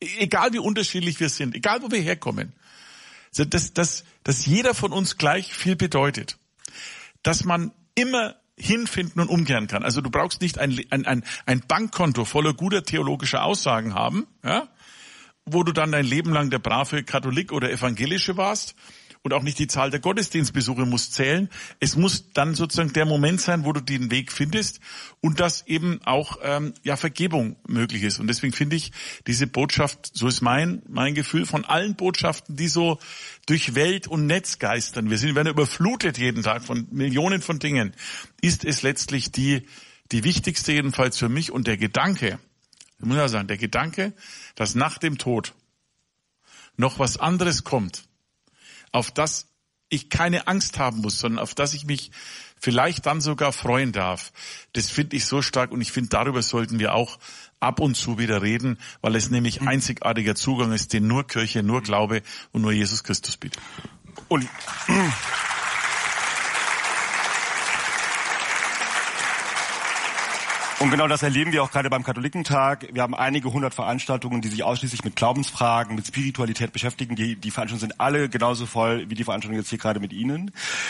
egal wie unterschiedlich wir sind, egal wo wir herkommen, dass jeder von uns gleich viel bedeutet. Dass man immer hinfinden und umkehren kann. Also du brauchst nicht ein Bankkonto voller guter theologischer Aussagen haben, ja, wo du dann dein Leben lang der brave Katholik oder Evangelische warst und auch nicht die Zahl der Gottesdienstbesuche muss zählen. Es muss dann sozusagen der Moment sein, wo du den Weg findest und dass eben auch Vergebung möglich ist. Und deswegen finde ich diese Botschaft, so ist mein Gefühl von allen Botschaften, die so durch Welt und Netz geistern. Wir werden überflutet jeden Tag von Millionen von Dingen. Ist es letztlich die wichtigste jedenfalls für mich und der Gedanke, ich muss ja sagen, der Gedanke, dass nach dem Tod noch was anderes kommt, auf das ich keine Angst haben muss, sondern auf das ich mich vielleicht dann sogar freuen darf. Das finde ich so stark und ich finde, darüber sollten wir auch ab und zu wieder reden, weil es nämlich einzigartiger Zugang ist, den nur Kirche, nur Glaube und nur Jesus Christus bietet. Und genau das erleben wir auch gerade beim Katholikentag. Wir haben einige 100 Veranstaltungen, die sich ausschließlich mit Glaubensfragen, mit Spiritualität beschäftigen. Die Veranstaltungen sind alle genauso voll wie die Veranstaltung jetzt hier gerade mit Ihnen.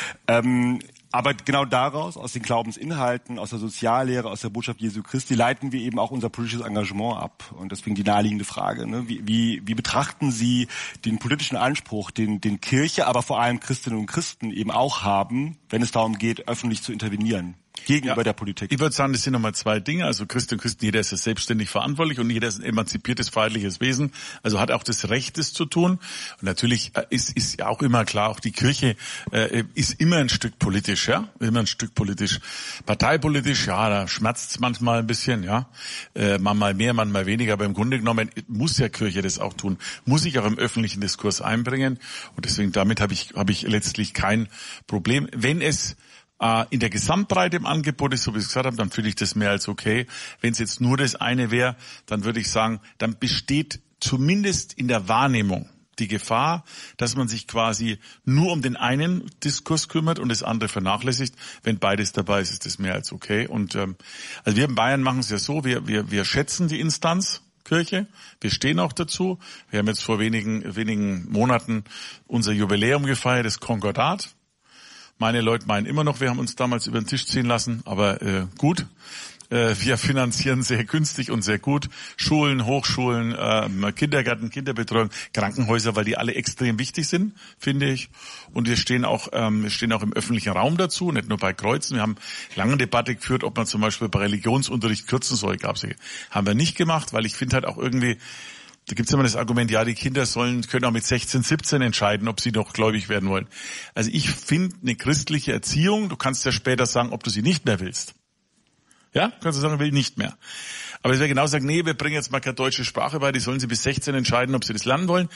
Aber genau daraus, aus den Glaubensinhalten, aus der Soziallehre, aus der Botschaft Jesu Christi, leiten wir eben auch unser politisches Engagement ab. Und deswegen die naheliegende Frage, ne? Wie betrachten Sie den politischen Anspruch, den Kirche, aber vor allem Christinnen und Christen eben auch haben, wenn es darum geht, öffentlich zu intervenieren? Gegenüber der Politik. Ich würde sagen, das sind nochmal zwei Dinge. Also Christinnen und Christen, jeder ist ja selbstständig verantwortlich und jeder ist ein emanzipiertes, freiheitliches Wesen. Also hat auch das Recht, das zu tun. Und natürlich ist ja auch immer klar, auch die Kirche ist immer ein Stück politisch, ja, immer ein Stück politisch. Parteipolitisch, ja, da schmerzt es manchmal ein bisschen, ja, manchmal mehr, manchmal weniger. Aber im Grunde genommen muss ja Kirche das auch tun, muss sich auch im öffentlichen Diskurs einbringen. Und deswegen damit habe ich letztlich kein Problem. Wenn es in der Gesamtbreite im Angebot ist, so wie ich es gesagt habe, dann finde ich das mehr als okay. Wenn es jetzt nur das eine wäre, dann würde ich sagen, dann besteht zumindest in der Wahrnehmung die Gefahr, dass man sich quasi nur um den einen Diskurs kümmert und das andere vernachlässigt. Wenn beides dabei ist, ist das mehr als okay. Und also wir in Bayern machen es ja so, wir schätzen die Instanz Kirche. Wir stehen auch dazu. Wir haben jetzt vor wenigen Monaten unser Jubiläum gefeiert, das Konkordat. Meine Leute meinen immer noch, wir haben uns damals über den Tisch ziehen lassen, aber gut. Wir finanzieren sehr günstig und sehr gut Schulen, Hochschulen, Kindergärten, Kinderbetreuung, Krankenhäuser, weil die alle extrem wichtig sind, finde ich. Und wir stehen auch im öffentlichen Raum dazu, nicht nur bei Kreuzen. Wir haben lange Debatte geführt, ob man zum Beispiel bei Religionsunterricht kürzen soll. Haben wir nicht gemacht, weil ich finde halt auch irgendwie, da gibt's immer das Argument, ja, die Kinder können auch mit 16, 17 entscheiden, ob sie noch gläubig werden wollen. Also ich finde eine christliche Erziehung, du kannst ja später sagen, ob du sie nicht mehr willst. Ja, kannst du sagen, will nicht mehr. Aber es wäre genau sagen, nee, wir bringen jetzt mal keine deutsche Sprache bei, die sollen sie bis 16 entscheiden, ob sie das lernen wollen.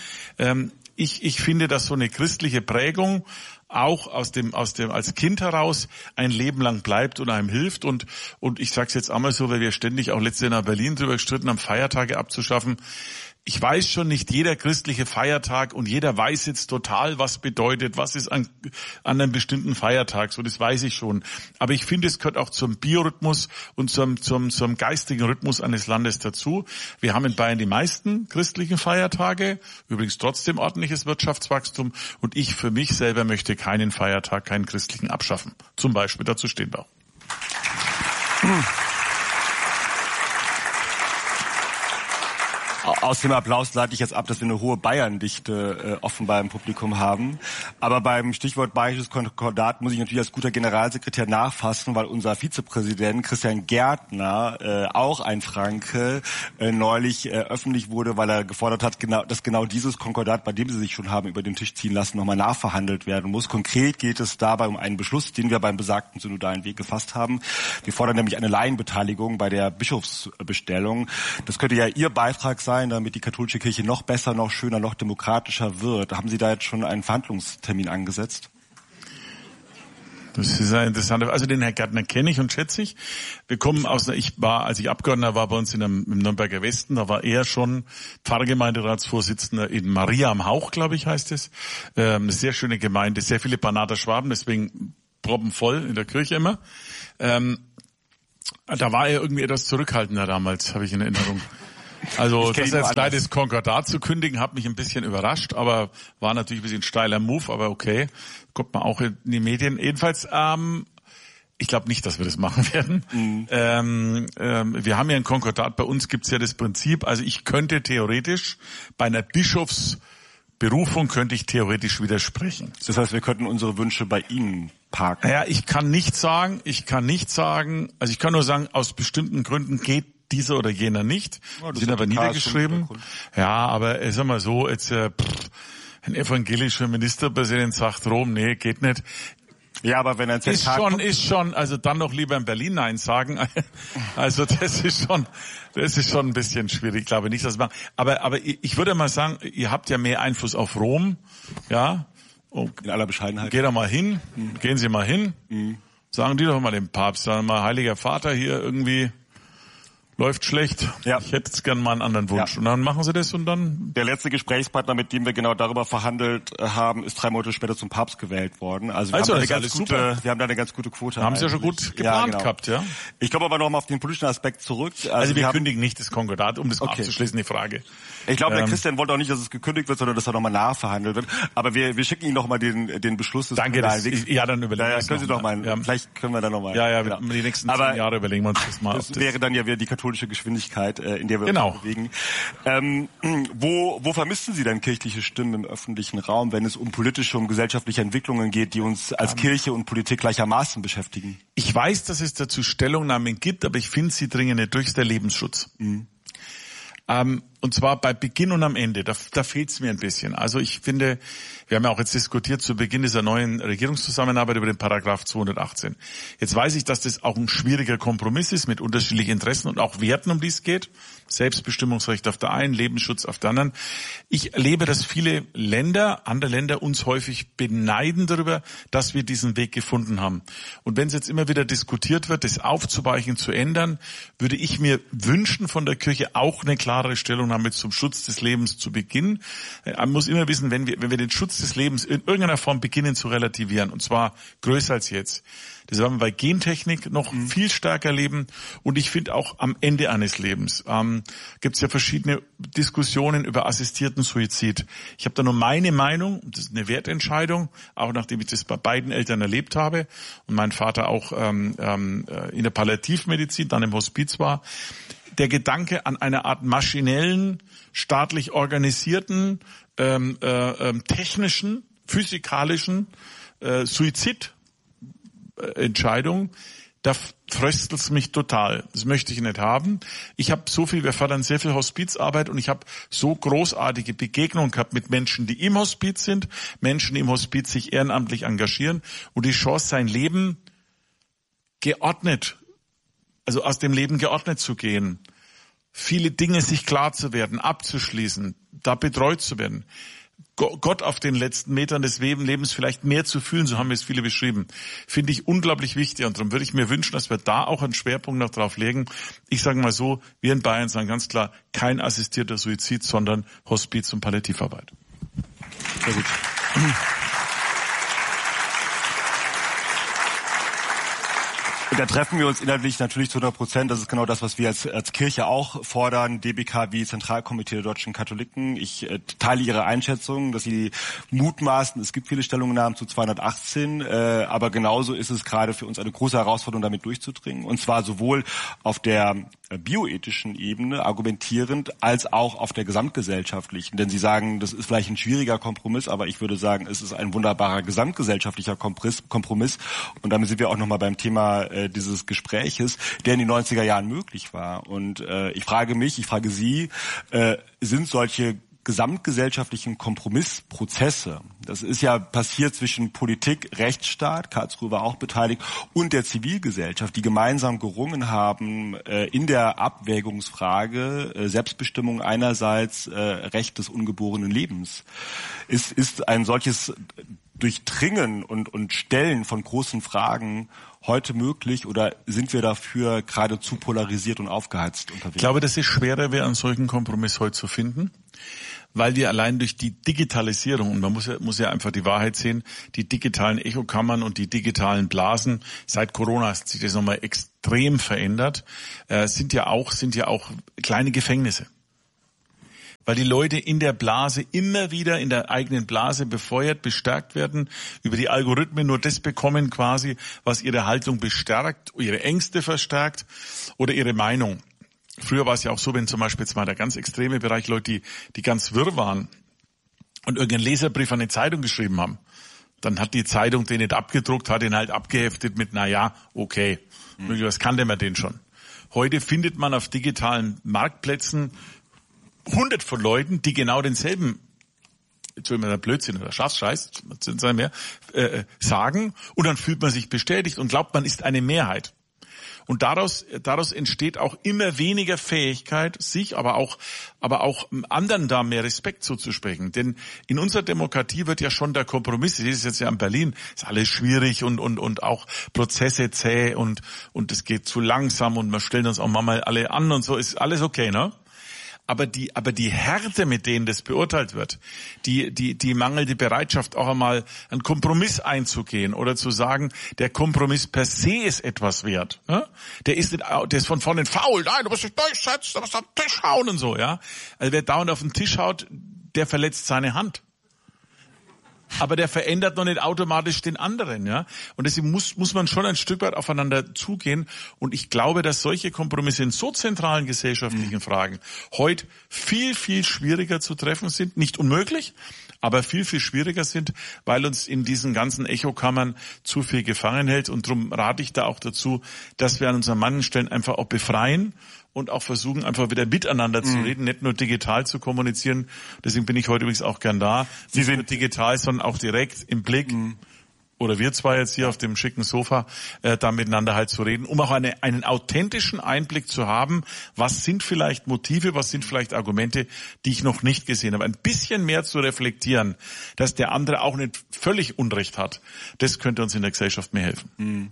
Ich finde, dass so eine christliche Prägung auch als Kind heraus ein Leben lang bleibt und einem hilft. Und ich sage es jetzt einmal so, weil wir ständig auch letztes Jahr in Berlin drüber gestritten haben, Feiertage abzuschaffen. Ich weiß schon, nicht jeder christliche Feiertag und jeder weiß jetzt total, was bedeutet, was ist an einem bestimmten Feiertag, so das weiß ich schon. Aber ich finde, es gehört auch zum Biorhythmus und zum geistigen Rhythmus eines Landes dazu. Wir haben in Bayern die meisten christlichen Feiertage, übrigens trotzdem ordentliches Wirtschaftswachstum und ich für mich selber möchte keinen Feiertag, keinen christlichen abschaffen. Zum Beispiel, dazu stehen wir auch. Aus dem Applaus leite ich jetzt ab, dass wir eine hohe Bayerndichte offenbar im Publikum haben. Aber beim Stichwort Bayerisches Konkordat muss ich natürlich als guter Generalsekretär nachfassen, weil unser Vizepräsident Christian Gärtner, auch ein Franke, neulich öffentlich wurde, weil er gefordert hat, dass genau dieses Konkordat, bei dem sie sich schon haben über den Tisch ziehen lassen, nochmal nachverhandelt werden muss. Konkret geht es dabei um einen Beschluss, den wir beim besagten synodalen Weg gefasst haben. Wir fordern nämlich eine Laienbeteiligung bei der Bischofsbestellung. Das könnte ja Ihr Beitrag sein, damit die katholische Kirche noch besser, noch schöner, noch demokratischer wird. Haben Sie da jetzt schon einen Verhandlungstermin angesetzt? Das ist ein interessanter. Also den Herrn Gärtner kenne ich und schätze ich. Wir kommen als ich Abgeordneter war bei uns im Nürnberger Westen, da war er schon Pfarrgemeinderatsvorsitzender in Maria am Hauch, glaube ich, heißt es. Eine sehr schöne Gemeinde, sehr viele Banater Schwaben, deswegen proppenvoll in der Kirche immer. Da war er irgendwie etwas zurückhaltender damals, habe ich in Erinnerung. Also das jetzt gleich das Konkordat zu kündigen, hat mich ein bisschen überrascht, aber war natürlich ein bisschen steiler Move, aber okay, kommt man auch in die Medien. Jedenfalls, ich glaube nicht, dass wir das machen werden. Wir haben ja ein Konkordat, bei uns gibt's ja das Prinzip, also ich könnte theoretisch bei einer Bischofsberufung könnte ich theoretisch widersprechen. Das heißt, wir könnten unsere Wünsche bei Ihnen parken. Naja, ich kann nicht sagen, also ich kann nur sagen, aus bestimmten Gründen geht dieser oder jener nicht. Ja, die sind aber niedergeschrieben. Ja, aber sag mal so, jetzt ein evangelischer Ministerpräsident sagt Rom, nee, geht nicht. Ja, aber wenn ein ist schon, also dann noch lieber in Berlin Nein sagen. Also das ist schon ein bisschen schwierig. Ich glaube nicht, dass man, aber ich würde mal sagen, ihr habt ja mehr Einfluss auf Rom, ja. In aller Bescheidenheit. Gehen Sie mal hin. Sagen die doch mal dem Papst, sagen mal, Heiliger Vater hier irgendwie läuft schlecht. Ja. Ich hätte jetzt gern mal einen anderen Wunsch. Ja. Und dann machen sie das und dann... Der letzte Gesprächspartner, mit dem wir genau darüber verhandelt haben, ist 3 Monate später zum Papst gewählt worden. Also wir haben da eine ganz gute Quote. Haben Sie ja schon gut geplant gehabt, ja? Ich komme aber noch mal auf den politischen Aspekt zurück. Also wir kündigen nicht das Konkordat, um das mal abzuschließen, die Frage. Ich glaube, der Christian wollte auch nicht, dass es gekündigt wird, sondern dass er nochmal nachverhandelt wird. Aber wir schicken Ihnen noch mal den Beschluss des Danke, dann überlegen wir können Sie doch mal. Ja. Vielleicht können wir dann noch mal. Ja, die nächsten 10 Jahre überlegen wir uns das mal. Das wäre dann ja wieder die katholische Geschwindigkeit, in der wir uns bewegen. Wo vermissten Sie denn kirchliche Stimmen im öffentlichen Raum, wenn es um politische und gesellschaftliche Entwicklungen geht, die uns als Kirche und Politik gleichermaßen beschäftigen? Ich weiß, dass es dazu Stellungnahmen gibt, aber ich finde, sie dringen nicht durch, der Lebensschutz. Und zwar bei Beginn und am Ende, da fehlt es mir ein bisschen. Also ich finde, wir haben ja auch jetzt diskutiert zu Beginn dieser neuen Regierungszusammenarbeit über den Paragraph 218. Jetzt weiß ich, dass das auch ein schwieriger Kompromiss ist mit unterschiedlichen Interessen und auch Werten, um die es geht. Selbstbestimmungsrecht auf der einen, Lebensschutz auf der anderen. Ich erlebe, dass viele andere Länder uns häufig beneiden darüber, dass wir diesen Weg gefunden haben. Und wenn es jetzt immer wieder diskutiert wird, das aufzuweichen, zu ändern, würde ich mir wünschen von der Kirche auch eine klare Stellungnahme zum Schutz des Lebens zu Beginn. Man muss immer wissen, wenn wir den Schutz des Lebens in irgendeiner Form beginnen zu relativieren, und zwar größer als jetzt. Das werden wir bei Gentechnik noch viel stärker leben. Und ich finde auch am Ende eines Lebens gibt es ja verschiedene Diskussionen über assistierten Suizid. Ich habe da nur meine Meinung, das ist eine Wertentscheidung, auch nachdem ich das bei beiden Eltern erlebt habe und mein Vater auch in der Palliativmedizin, dann im Hospiz war. Der Gedanke an einer Art maschinellen, staatlich organisierten, technischen, physikalischen Suizidentscheidung, da fröstelt es mich total. Das möchte ich nicht haben. Wir fördern sehr viel Hospizarbeit und ich habe so großartige Begegnungen gehabt mit Menschen, die im Hospiz sind, Menschen, die im Hospiz sich ehrenamtlich engagieren und die Chance, sein Leben geordnet, also aus dem Leben geordnet zu gehen, viele Dinge sich klar zu werden, abzuschließen, da betreut zu werden. Gott auf den letzten Metern des Lebens vielleicht mehr zu fühlen, so haben wir es viele beschrieben, finde ich unglaublich wichtig. Und darum würde ich mir wünschen, dass wir da auch einen Schwerpunkt noch drauf legen. Ich sage mal so, wir in Bayern sagen ganz klar, kein assistierter Suizid, sondern Hospiz- und Palliativarbeit. Sehr gut. Da treffen wir uns inhaltlich natürlich zu 100%. Das ist genau das, was wir als Kirche auch fordern. DBK wie Zentralkomitee der deutschen Katholiken. Ich teile Ihre Einschätzung, dass Sie mutmaßen, es gibt viele Stellungnahmen zu 218, aber genauso ist es gerade für uns eine große Herausforderung, damit durchzudringen. Und zwar sowohl auf der bioethischen Ebene argumentierend als auch auf der gesamtgesellschaftlichen. Denn Sie sagen, das ist vielleicht ein schwieriger Kompromiss, aber ich würde sagen, es ist ein wunderbarer gesamtgesellschaftlicher Kompromiss. Und damit sind wir auch nochmal beim Thema dieses Gespräches, der in den 90er Jahren möglich war. Und ich frage Sie, sind solche gesamtgesellschaftlichen Kompromissprozesse, das ist ja passiert zwischen Politik, Rechtsstaat, Karlsruhe war auch beteiligt, und der Zivilgesellschaft, die gemeinsam gerungen haben in der Abwägungsfrage Selbstbestimmung einerseits, Recht des ungeborenen Lebens. Ist ein solches Durchdringen und Stellen von großen Fragen heute möglich oder sind wir dafür geradezu polarisiert und aufgeheizt unterwegs? Ich glaube, dass es schwerer wäre, einen solchen Kompromiss heute zu finden, weil wir allein durch die Digitalisierung, und man muss ja einfach die Wahrheit sehen, die digitalen Echokammern und die digitalen Blasen, seit Corona hat sich das nochmal extrem verändert, sind ja auch kleine Gefängnisse. weil die Leute in der Blase immer wieder in der eigenen Blase befeuert, bestärkt werden, über die Algorithmen nur das bekommen quasi, was ihre Haltung bestärkt, ihre Ängste verstärkt oder ihre Meinung. Früher war es ja auch so, wenn zum Beispiel jetzt mal der ganz extreme Bereich Leute, die ganz wirr waren und irgendeinen Leserbrief an eine Zeitung geschrieben haben, dann hat die Zeitung den nicht abgedruckt, hat ihn halt abgeheftet mit, okay, was kannte man den schon. Heute findet man auf digitalen Marktplätzen 100 von Leuten, die genau denselben, jetzt will man da Blödsinn oder Schafsscheiß, sagen, und dann fühlt man sich bestätigt und glaubt, man ist eine Mehrheit. Und daraus entsteht auch immer weniger Fähigkeit, sich, aber auch anderen da mehr Respekt zuzusprechen. Denn in unserer Demokratie wird ja schon der Kompromiss, das ist jetzt ja in Berlin, ist alles schwierig und auch Prozesse zäh und es geht zu langsam und wir stellen uns auch mal alle an und so, ist alles okay, ne? Aber die Härte, mit denen das beurteilt wird, die mangelnde Bereitschaft, auch einmal einen Kompromiss einzugehen oder zu sagen, der Kompromiss per se ist etwas wert. Ne? Der ist von vorne faul. Nein, du musst dich durchsetzen, du musst auf den Tisch hauen und so, ja. Also wer dauernd auf den Tisch haut, der verletzt seine Hand. Aber der verändert noch nicht automatisch den anderen, ja. Und deswegen muss man schon ein Stück weit aufeinander zugehen. Und ich glaube, dass solche Kompromisse in so zentralen gesellschaftlichen Fragen heute viel, viel schwieriger zu treffen sind. Nicht unmöglich, aber viel, viel schwieriger sind, weil uns in diesen ganzen Echokammern zu viel gefangen hält. Und darum rate ich da auch dazu, dass wir an unseren manchen Stellen einfach auch befreien und auch versuchen, einfach wieder miteinander zu reden, nicht nur digital zu kommunizieren. Deswegen bin ich heute übrigens auch gern da. Sie sind nicht digital, sondern auch direkt im Blick. Oder wir zwei jetzt hier auf dem schicken Sofa, da miteinander halt zu reden, um auch einen authentischen Einblick zu haben, was sind vielleicht Motive, was sind vielleicht Argumente, die ich noch nicht gesehen habe. Ein bisschen mehr zu reflektieren, dass der andere auch nicht völlig Unrecht hat, das könnte uns in der Gesellschaft mehr helfen.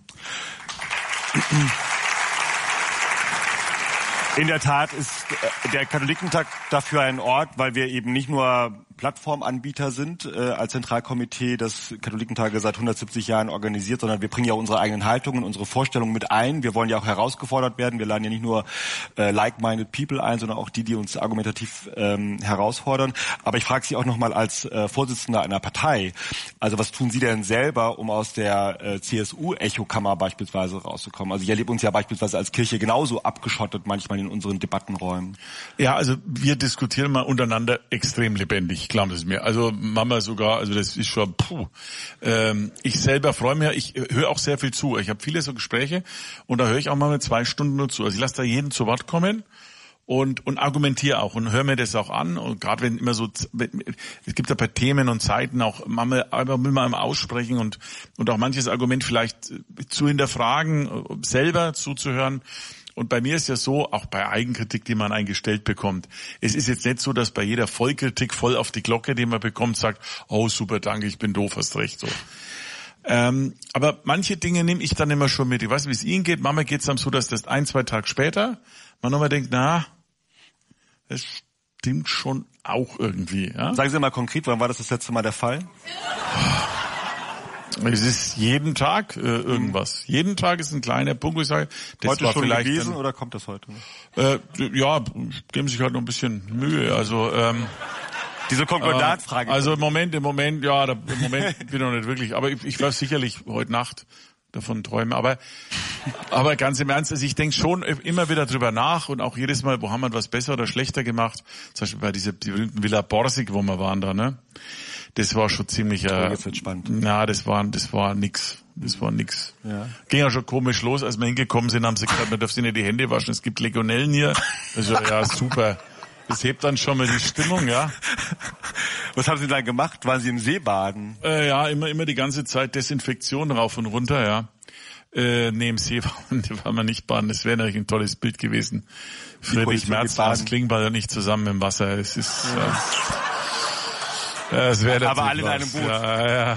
In der Tat ist der Katholikentag dafür ein Ort, weil wir eben nicht nur Plattformanbieter sind als Zentralkomitee, das Katholikentage seit 170 Jahren organisiert, sondern wir bringen ja unsere eigenen Haltungen, unsere Vorstellungen mit ein. Wir wollen ja auch herausgefordert werden. Wir laden ja nicht nur like-minded people ein, sondern auch die uns argumentativ herausfordern. Aber ich frage Sie auch nochmal als Vorsitzender einer Partei, also was tun Sie denn selber, um aus der CSU-Echokammer beispielsweise rauszukommen? Also ich erlebe uns ja beispielsweise als Kirche genauso abgeschottet manchmal in unseren Debattenräumen. Ja, also wir diskutieren mal untereinander extrem lebendig. Glauben Sie es mir. Also Mama sogar, also das ist schon, ich selber freue mich, ich höre auch sehr viel zu. Ich habe viele so Gespräche und da höre ich auch mal 2 Stunden nur zu. Also ich lasse da jeden zu Wort kommen und argumentiere auch und höre mir das auch an. Und gerade wenn immer so, es gibt ja bei Themen und Zeiten auch, Mama will man immer aussprechen und auch manches Argument vielleicht zu hinterfragen, selber zuzuhören. Und bei mir ist ja so, auch bei Eigenkritik, die man eingestellt bekommt, es ist jetzt nicht so, dass bei jeder Vollkritik voll auf die Glocke, die man bekommt, sagt, oh super, danke, ich bin doof, hast recht. So. Aber manche Dinge nehme ich dann immer schon mit. Ich weiß, wie es Ihnen geht. Mama geht es dann so, dass das 1, 2 Tage später man nochmal denkt, das stimmt schon auch irgendwie. Ja? Sagen Sie mal konkret, wann war das letzte Mal der Fall? Es ist jeden Tag irgendwas. Jeden Tag ist ein kleiner Punkt, wo ich sage, das heute war schon vielleicht gewesen oder kommt das heute? Ja, geben sich halt noch ein bisschen Mühe. Also diese Konkordatfrage. Also im Moment, bin ich noch nicht wirklich. Aber ich werde sicherlich heute Nacht davon träumen. Aber ganz im Ernst, also ich denke schon immer wieder drüber nach und auch jedes Mal, wo haben wir was besser oder schlechter gemacht. Zum Beispiel bei dieser berühmten Villa Borsig, wo wir waren da, ne? Das war schon ziemlich, jetzt wird spannend. Na, das war nix. Das war nix. Ja. Ging ja schon komisch los, als wir hingekommen sind, haben sie gesagt, man darf sich nicht die Hände waschen, es gibt Legionellen hier. Also, ja, super. Das hebt dann schon mal die Stimmung, ja. Was haben Sie dann gemacht? Waren Sie im See baden? Ja, immer die ganze Zeit Desinfektion rauf und runter, ja. Im See waren wir nicht baden. Das wäre natürlich ein tolles Bild gewesen. Friedrich Merz, Lars Klingbeil nicht zusammen im Wasser. Es ist, das wäre aber alle in einem Boot. Ja.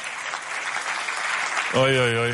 Oi.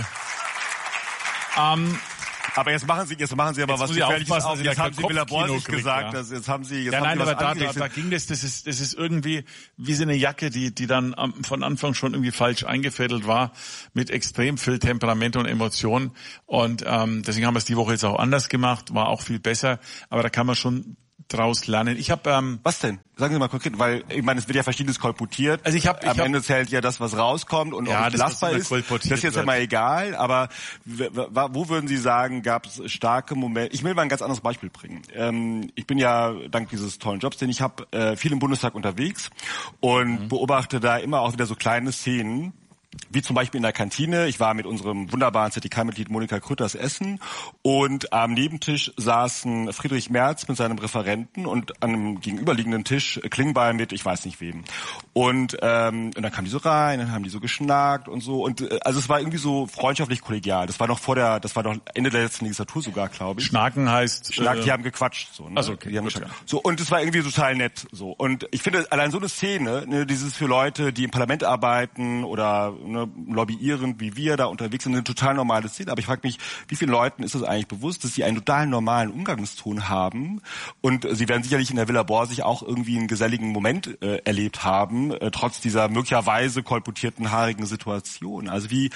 Aber jetzt machen Sie aber was Gefährliches auf. Jetzt haben Sie Villa Borsig gesagt. Ja. Jetzt haben Sie aber da ging das ist irgendwie wie so eine Jacke, die dann von Anfang schon irgendwie falsch eingefädelt war, mit extrem viel Temperament und Emotion. Und deswegen haben wir es die Woche jetzt auch anders gemacht, war auch viel besser. Aber da kann man schon draus lernen? Ich habe was denn? Sagen Sie mal konkret, weil ich meine, es wird ja verschiedenes kolportiert. Also am Ende zählt ja das, was rauskommt und ja, ob es belastbar ist. Das ist jetzt ja mal egal. Aber wo würden Sie sagen, gab es starke Momente? Ich will mal ein ganz anderes Beispiel bringen. Ich bin ja dank dieses tollen Jobs, den ich habe, viel im Bundestag unterwegs und beobachte da immer auch wieder so kleine Szenen. Wie zum Beispiel in der Kantine. Ich war mit unserem wunderbaren ZDK-Mitglied Monika Krütters essen und am Nebentisch saßen Friedrich Merz mit seinem Referenten und an einem gegenüberliegenden Tisch Klingbeil mit ich weiß nicht wem. Und dann kamen die so rein, dann haben die so geschnackt und so. Und also es war irgendwie so freundschaftlich kollegial. Das war noch Ende der letzten Legislatur sogar, glaube ich. Schnacken heißt... die haben gequatscht. So, ne? Also okay. Die haben so, und es war irgendwie total nett. So. Und ich finde, allein so eine Szene, ne, dieses für Leute, die im Parlament arbeiten oder lobbyieren, wie wir da unterwegs sind, eine total normale Szene. Aber ich frage mich, wie vielen Leuten ist das eigentlich bewusst, dass sie einen total normalen Umgangston haben und sie werden sicherlich in der Villa Borsig auch irgendwie einen geselligen Moment erlebt haben, trotz dieser möglicherweise kolportierten haarigen Situation. Also wie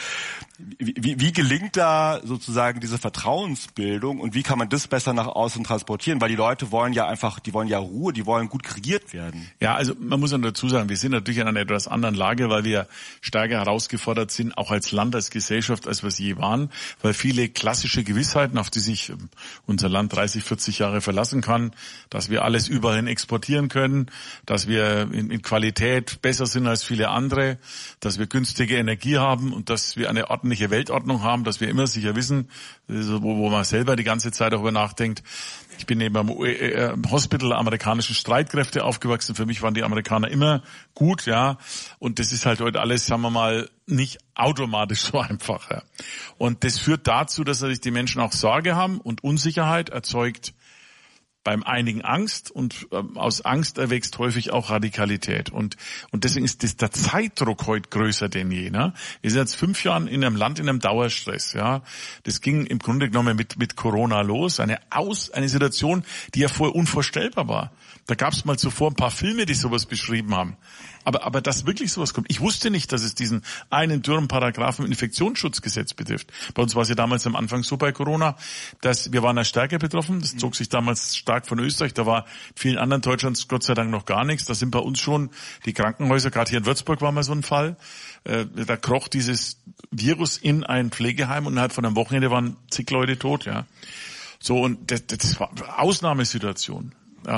gelingt da sozusagen diese Vertrauensbildung und wie kann man das besser nach außen transportieren? Weil die Leute wollen ja Ruhe, die wollen gut regiert werden. Ja, also man muss dann dazu sagen, wir sind natürlich in einer etwas anderen Lage, weil wir stärker herausgefordert sind, auch als Land, als Gesellschaft, als wir es je waren, weil viele klassische Gewissheiten, auf die sich unser Land 30, 40 Jahre verlassen kann, dass wir alles überall hin exportieren können, dass wir in Qualität besser sind als viele andere, dass wir günstige Energie haben und dass wir eine ordentliche Weltordnung haben, dass wir immer sicher wissen, wo man selber die ganze Zeit darüber nachdenkt. Ich bin neben am Hospital amerikanischen Streitkräfte aufgewachsen. Für mich waren die Amerikaner immer gut, ja. Und das ist halt heute alles, sagen wir mal, nicht automatisch so einfach. Ja. Und das führt dazu, dass natürlich die Menschen auch Sorge haben und Unsicherheit erzeugt beim einigen Angst und aus Angst erwächst häufig auch Radikalität. Und deswegen ist der Zeitdruck heute größer denn je. Ne? Wir sind jetzt 5 Jahre in einem Land in einem Dauerstress. Ja, das ging im Grunde genommen mit Corona los. Eine Situation, die ja vorher unvorstellbar war. Da gab es mal zuvor ein paar Filme, die sowas beschrieben haben. Aber dass wirklich sowas kommt. Ich wusste nicht, dass es diesen einen dürren Paragraphen im Infektionsschutzgesetz betrifft. Bei uns war es ja damals am Anfang so bei Corona, dass wir waren da stärker betroffen. Das zog sich damals stark von Österreich. Da war in vielen anderen Deutschlands Gott sei Dank noch gar nichts. Da sind bei uns schon die Krankenhäuser, gerade hier in Würzburg war mal so ein Fall. Da kroch dieses Virus in ein Pflegeheim und innerhalb von einem Wochenende waren zig Leute tot. Ja, so und das war eine Ausnahmesituation.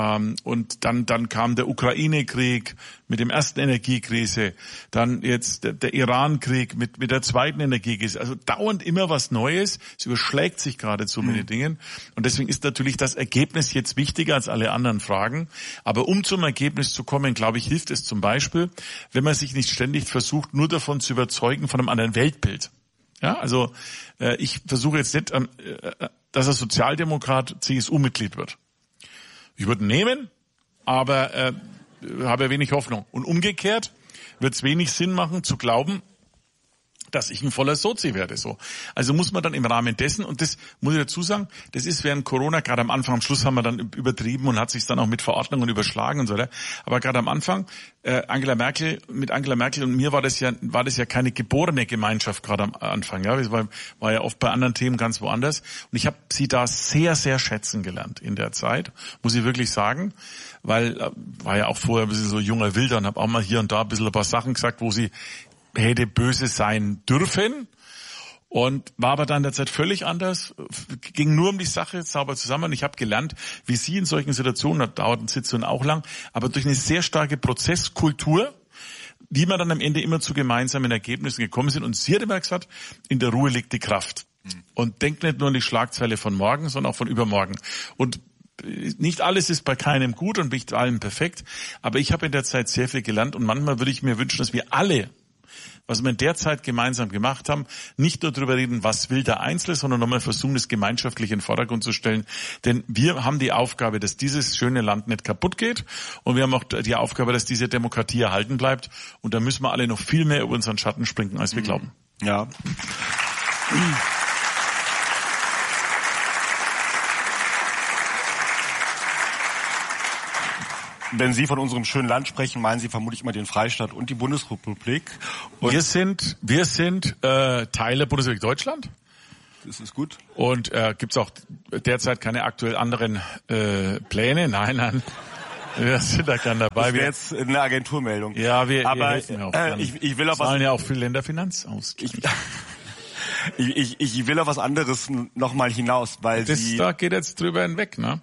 Und dann kam der Ukraine-Krieg mit dem ersten Energiekrise, dann jetzt der Iran-Krieg mit der zweiten Energiekrise. Also dauernd immer was Neues. Es überschlägt sich geradezu mit den Dingen. Und deswegen ist natürlich das Ergebnis jetzt wichtiger als alle anderen Fragen. Aber um zum Ergebnis zu kommen, glaube ich, hilft es zum Beispiel, wenn man sich nicht ständig versucht, nur davon zu überzeugen, von einem anderen Weltbild. Ja, also ich versuche jetzt nicht, dass er Sozialdemokrat CSU-Mitglied wird. Ich würde ihn nehmen, aber habe wenig Hoffnung. Und umgekehrt wird es wenig Sinn machen, zu glauben, dass ich ein voller Sozi werde. So. Also muss man dann im Rahmen dessen, und das muss ich dazu sagen, das ist während Corona, gerade am Anfang, am Schluss haben wir dann übertrieben und hat sich dann auch mit Verordnungen überschlagen und so weiter. Aber gerade am Anfang, mit Angela Merkel und mir war das ja keine geborene Gemeinschaft gerade am Anfang. Ja, das war ja oft bei anderen Themen ganz woanders. Und ich habe sie da sehr, sehr schätzen gelernt in der Zeit, muss ich wirklich sagen, weil war ja auch vorher ein bisschen so junger Wilder und habe auch mal hier und da ein bisschen ein paar Sachen gesagt, wo sie hätte böse sein dürfen und war aber dann in der Zeit völlig anders, ging nur um die Sache, sauber zusammen und ich habe gelernt, wie sie in solchen Situationen, da dauert ein Sitzung auch lang, aber durch eine sehr starke Prozesskultur, wie man dann am Ende immer zu gemeinsamen Ergebnissen gekommen sind und sie hat immer gesagt, in der Ruhe liegt die Kraft und denkt nicht nur an die Schlagzeile von morgen, sondern auch von übermorgen und nicht alles ist bei keinem gut und nicht allem perfekt, aber ich habe in der Zeit sehr viel gelernt und manchmal würde ich mir wünschen, dass wir alle, was wir in der Zeit gemeinsam gemacht haben, nicht nur darüber reden, was will der Einzelne, sondern nochmal versuchen, das gemeinschaftlich in den Vordergrund zu stellen. Denn wir haben die Aufgabe, dass dieses schöne Land nicht kaputt geht. Und wir haben auch die Aufgabe, dass diese Demokratie erhalten bleibt. Und da müssen wir alle noch viel mehr über unseren Schatten springen, als wir glauben. Ja. Wenn Sie von unserem schönen Land sprechen, meinen Sie vermutlich immer den Freistaat und die Bundesrepublik. Und wir sind Teil der Bundesrepublik Deutschland. Das ist gut. Und gibt's auch derzeit keine aktuell anderen Pläne? Nein. Wir sind da gern dabei. Das wäre jetzt eine Agenturmeldung. Ja, wir helfen auch ich will auf was. Zahlen ja auch viel Länderfinanz aus. Ich will auf was anderes nochmal hinaus, weil da geht jetzt drüber hinweg, ne?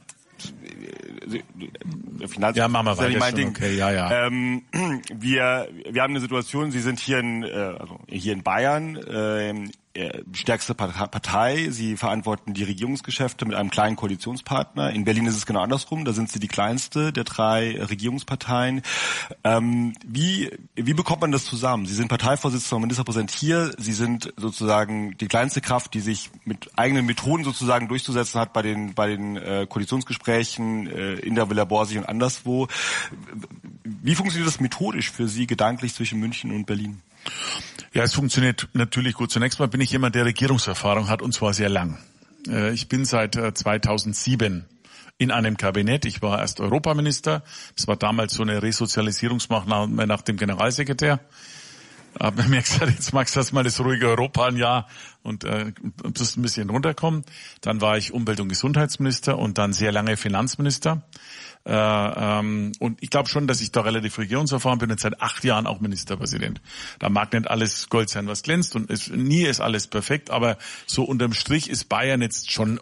Finanz ja, machen wir ist ja nicht mein Ding. Okay, ja. Wir haben eine Situation, Sie sind hier in Bayern, stärkste Partei. Sie verantworten die Regierungsgeschäfte mit einem kleinen Koalitionspartner. In Berlin ist es genau andersrum. Da sind Sie die kleinste der 3 Regierungsparteien. Wie bekommt man das zusammen? Sie sind Parteivorsitzender und Ministerpräsident hier. Sie sind sozusagen die kleinste Kraft, die sich mit eigenen Methoden sozusagen durchzusetzen hat bei den Koalitionsgesprächen in der Villa Borsig und anderswo. Wie funktioniert das methodisch für Sie gedanklich zwischen München und Berlin? Ja, es funktioniert natürlich gut. Zunächst mal bin ich jemand, der Regierungserfahrung hat, und zwar sehr lang. Ich bin seit 2007 in einem Kabinett. Ich war erst Europaminister. Das war damals so eine Resozialisierungsmaßnahme nach dem Generalsekretär. Hab mir gesagt, jetzt magst du erstmal das ruhige Europa ein Jahr und das ein bisschen runterkommen. Dann war ich Umwelt- und Gesundheitsminister und dann sehr lange Finanzminister. Und ich glaube schon, dass ich da relativ regierungserfahren bin und seit 8 Jahren auch Ministerpräsident. Da mag nicht alles Gold sein, was glänzt, und nie ist alles perfekt, aber so unterm Strich ist Bayern jetzt schon,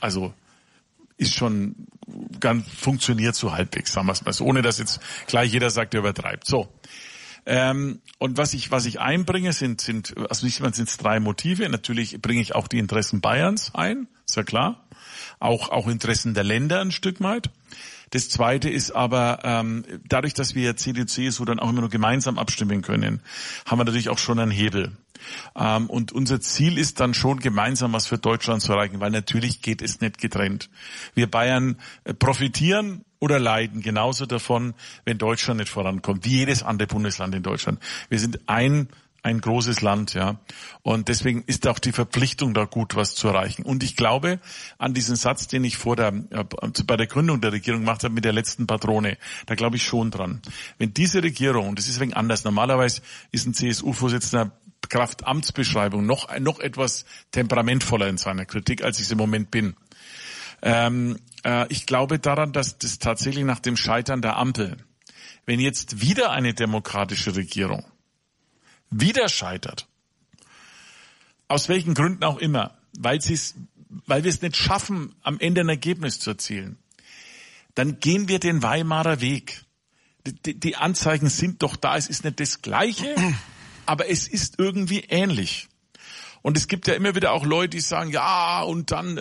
funktioniert so halbwegs, sagen wir es mal so, ohne dass jetzt gleich jeder sagt, er übertreibt. So. Und was ich einbringe, sind 3 Motive. Natürlich bringe ich auch die Interessen Bayerns ein, ist ja klar. Auch Interessen der Länder ein Stück weit. Das Zweite ist aber, dadurch, dass wir CDU, CSU dann auch immer nur gemeinsam abstimmen können, haben wir natürlich auch schon einen Hebel. Und unser Ziel ist dann schon, gemeinsam was für Deutschland zu erreichen, weil natürlich geht es nicht getrennt. Wir Bayern profitieren oder leiden genauso davon, wenn Deutschland nicht vorankommt, wie jedes andere Bundesland in Deutschland. Wir sind ein großes Land, ja. Und deswegen ist auch die Verpflichtung da gut, was zu erreichen. Und ich glaube an diesen Satz, den ich bei der Gründung der Regierung gemacht habe mit der letzten Patrone, da glaube ich schon dran. Wenn diese Regierung, und das ist wegen anders, normalerweise ist ein CSU-Vorsitzender Kraft Amtsbeschreibung noch etwas temperamentvoller in seiner Kritik, als ich es im Moment bin. Ich glaube daran, dass das tatsächlich nach dem Scheitern der Ampel, wenn jetzt wieder eine demokratische Regierung wieder scheitert, aus welchen Gründen auch immer, weil wir es nicht schaffen, am Ende ein Ergebnis zu erzielen, dann gehen wir den Weimarer Weg. Die Anzeichen sind doch da, es ist nicht das Gleiche, aber es ist irgendwie ähnlich. Und es gibt ja immer wieder auch Leute, die sagen, ja, und dann,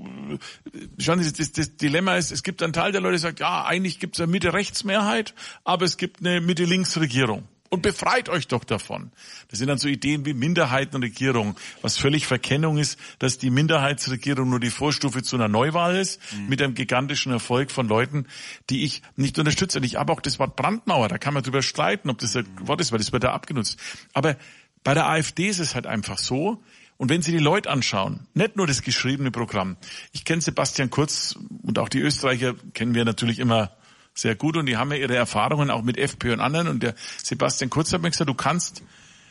schauen Sie, das Dilemma ist, es gibt einen Teil der Leute, die sagen, ja, eigentlich gibt es eine Mitte-Rechts-Mehrheit, aber es gibt eine Mitte-Links-Regierung. Und befreit euch doch davon. Das sind dann so Ideen wie Minderheitenregierung, was völlig Verkennung ist, dass die Minderheitsregierung nur die Vorstufe zu einer Neuwahl ist, mit einem gigantischen Erfolg von Leuten, die ich nicht unterstütze. Und ich habe auch das Wort Brandmauer, da kann man drüber streiten, ob das ein Wort ist, weil das wird da abgenutzt. Aber bei der AfD ist es halt einfach so. Und wenn Sie die Leute anschauen, nicht nur das geschriebene Programm. Ich kenne Sebastian Kurz und auch die Österreicher kennen wir natürlich immer sehr gut, und die haben ja ihre Erfahrungen auch mit FPÖ und anderen, und der Sebastian Kurz hat mir gesagt, du kannst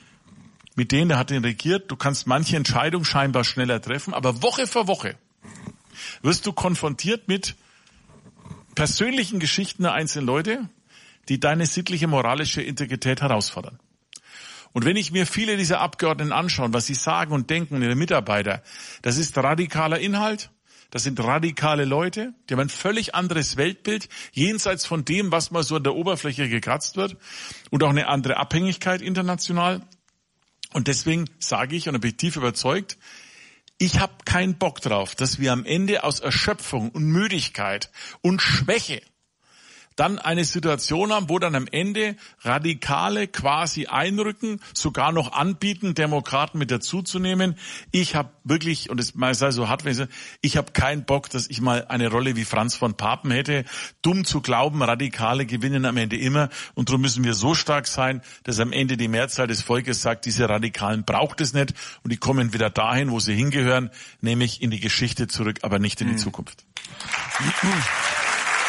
mit denen, der hat den regiert, du kannst manche Entscheidungen scheinbar schneller treffen, aber Woche für Woche wirst du konfrontiert mit persönlichen Geschichten der einzelnen Leute, die deine sittliche, moralische Integrität herausfordern. Und wenn ich mir viele dieser Abgeordneten anschaue, was sie sagen und denken, ihre Mitarbeiter, das ist radikaler Inhalt. Das sind radikale Leute, die haben ein völlig anderes Weltbild, jenseits von dem, was mal so an der Oberfläche gekratzt wird, und auch eine andere Abhängigkeit international. Und deswegen sage ich, und bin ich tief überzeugt, ich habe keinen Bock drauf, dass wir am Ende aus Erschöpfung und Müdigkeit und Schwäche dann eine Situation haben, wo dann am Ende Radikale quasi einrücken, sogar noch anbieten, Demokraten mit dazuzunehmen. Ich habe wirklich, und es sei so hart, ich habe keinen Bock, dass ich mal eine Rolle wie Franz von Papen hätte. Dumm zu glauben, Radikale gewinnen am Ende immer, und darum müssen wir so stark sein, dass am Ende die Mehrzahl des Volkes sagt, diese Radikalen braucht es nicht, und die kommen wieder dahin, wo sie hingehören, nämlich in die Geschichte zurück, aber nicht in die Zukunft.